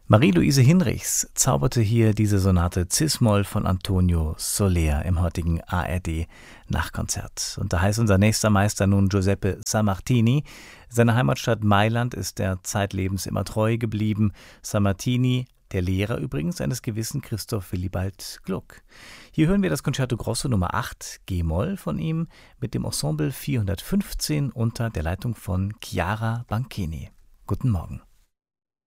Marie-Louise Hinrichs zauberte hier diese Sonate Cis-Moll von Antonio Soler im heutigen ARD-Nachkonzert. Und da heißt unser nächster Meister nun Giuseppe Sammartini. Seiner Heimatstadt Mailand ist er zeitlebens immer treu geblieben. Sammartini, der Lehrer übrigens eines gewissen Christoph Willibald Gluck. Hier hören wir das Concerto Grosso Nummer 8 G-Moll von ihm mit dem Ensemble 415 unter der Leitung von Chiara Banchini. Guten Morgen.